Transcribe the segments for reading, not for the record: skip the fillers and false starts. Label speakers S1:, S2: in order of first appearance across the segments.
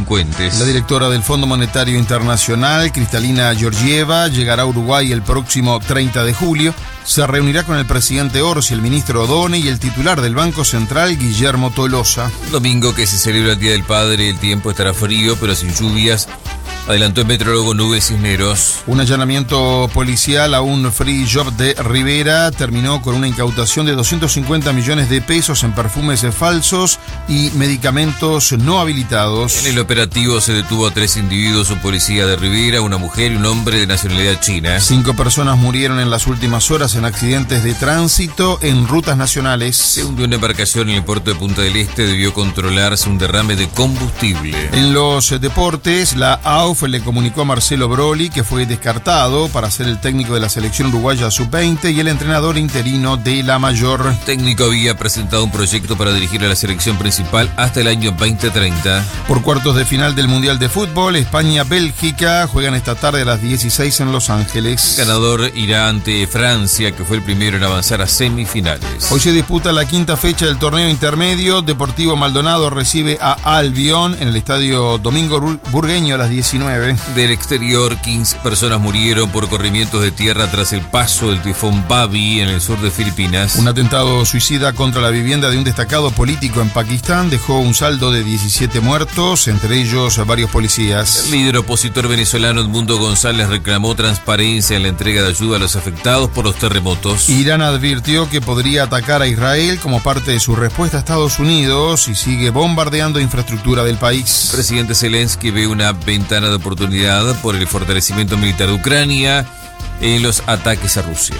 S1: delincuentes.
S2: La directora del Fondo Monetario Internacional, Kristalina Georgieva, llegará a Uruguay el próximo 30 de julio. Se reunirá con el presidente Orsi, el ministro Odone y el titular del Banco Central, Guillermo Tolosa.
S1: Domingo que se celebra el Día del Padre, el tiempo estará frío, pero sin lluvias. Adelantó el metrólogo Nubes Cisneros.
S2: Un allanamiento policial a un free shop de Rivera terminó con una incautación de 250 millones de pesos en perfumes falsos y medicamentos no habilitados.
S1: En el operativo se detuvo a 3 individuos, un policía de Rivera, una mujer y un hombre de nacionalidad china.
S2: 5 personas murieron en las últimas horas en accidentes de tránsito en rutas nacionales.
S1: Se hundió una embarcación en el puerto de Punta del Este, debió controlarse un derrame de combustible.
S2: En los deportes, la AUF le comunicó a Marcelo Broly que fue descartado para ser el técnico de la selección uruguaya sub-20 y el entrenador interino de la mayor.
S1: El técnico había presentado un proyecto para dirigir a la selección principal hasta el año 2030.
S2: Por cuartos de final del Mundial de Fútbol, España-Bélgica juegan esta tarde a las 16 en Los Ángeles.
S1: El ganador irá ante Francia, que fue el primero en avanzar a semifinales.
S2: Hoy se disputa la quinta fecha del torneo intermedio. Deportivo Maldonado recibe a Albion en el estadio Domingo Burgueño a las 19.
S1: Del exterior, 15 personas murieron por corrimientos de tierra tras el paso del tifón Babi en el sur de Filipinas.
S2: Un atentado suicida contra la vivienda de un destacado político en Pakistán dejó un saldo de 17 muertos, entre ellos varios policías.
S1: El líder opositor venezolano Edmundo González reclamó transparencia en la entrega de ayuda a los afectados por los terremotos.
S2: Irán advirtió que podría atacar a Israel como parte de su respuesta a Estados Unidos y sigue bombardeando infraestructura del país.
S1: El presidente Zelensky ve una ventana de oportunidad por el fortalecimiento militar de Ucrania en los ataques a Rusia.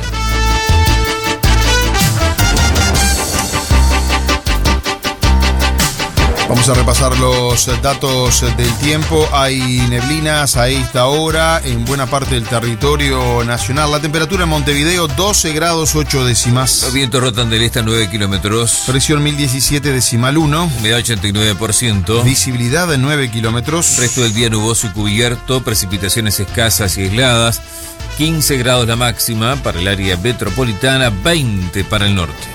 S2: Vamos a repasar los datos del tiempo. Hay neblinas a esta hora en buena parte del territorio nacional. La temperatura en Montevideo, 12 grados 8 décimas.
S1: Los vientos rotan del este a 9 kilómetros.
S2: Presión 1017,1.
S1: Humedad 89%.
S2: Visibilidad de 9 kilómetros.
S1: Resto del día nuboso y cubierto. Precipitaciones escasas y aisladas. 15 grados la máxima para el área metropolitana, 20 para el norte.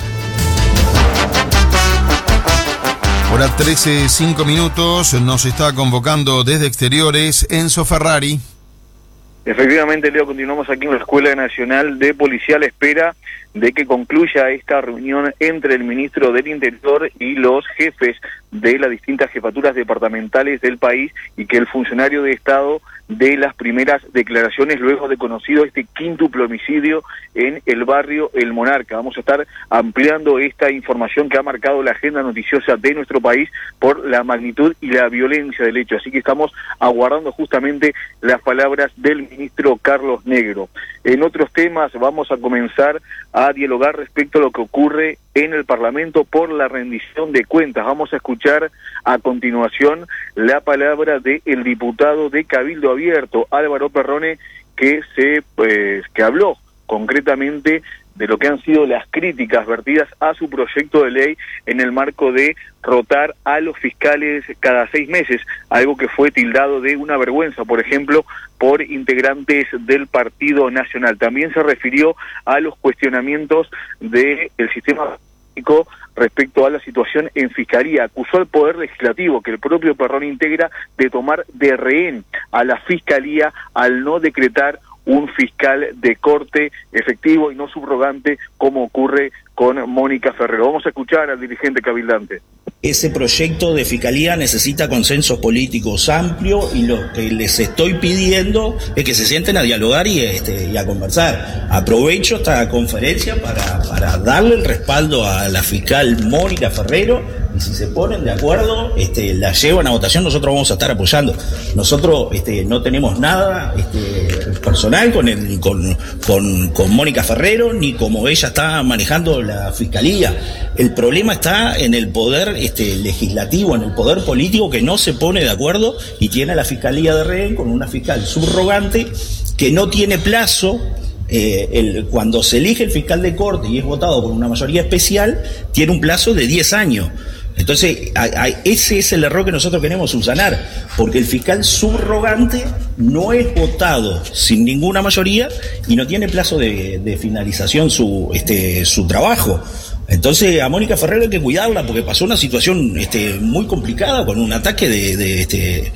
S2: Hora 13:05 minutos, nos está convocando desde exteriores Enzo Ferrari.
S3: Efectivamente, Leo, continuamos aquí en la Escuela Nacional de Policía a la espera de que concluya esta reunión entre el ministro del Interior y los jefes de las distintas jefaturas departamentales del país y que el funcionario de Estado dé las primeras declaraciones luego de conocido este quíntuple homicidio en el barrio El Monarca. Vamos a estar ampliando esta información que ha marcado la agenda noticiosa de nuestro país por la magnitud y la violencia del hecho. Así que estamos aguardando justamente las palabras del ministro Carlos Negro. En otros temas vamos a comenzar a dialogar respecto a lo que ocurre en el Parlamento por la rendición de cuentas. Vamos a escuchar a continuación la palabra del diputado de Cabildo Abierto, Álvaro Perrone, que habló concretamente de lo que han sido las críticas vertidas a su proyecto de ley en el marco de rotar a los fiscales cada 6 meses, algo que fue tildado de una vergüenza, por ejemplo, por integrantes del Partido Nacional. También se refirió a los cuestionamientos del sistema político respecto a la situación en Fiscalía. Acusó al Poder Legislativo, que el propio Perrone integra, de tomar de rehén a la Fiscalía al no decretar un fiscal de corte efectivo y no subrogante como ocurre con Mónica Ferrero. Vamos a escuchar al dirigente cabildante.
S4: Ese proyecto de fiscalía necesita consensos políticos amplios y lo que les estoy pidiendo es que se sienten a dialogar y a conversar. Aprovecho esta conferencia para darle el respaldo a la fiscal Mónica Ferrero y si se ponen de acuerdo, la llevan a votación, nosotros vamos a estar apoyando. Nosotros no tenemos nada personal con Mónica Ferrero ni como ella está manejando la fiscalía. El problema está en el poder legislativo, en el poder político que no se pone de acuerdo y tiene a la fiscalía de rehén con una fiscal subrogante que no tiene plazo. Cuando se elige el fiscal de corte y es votado por una mayoría especial, tiene un plazo de 10 años. Entonces, ese es el error que nosotros queremos subsanar, porque el fiscal subrogante no es votado sin ninguna mayoría y no tiene plazo de finalización su trabajo. Entonces a Mónica Ferrero hay que cuidarla porque pasó una situación muy complicada con un ataque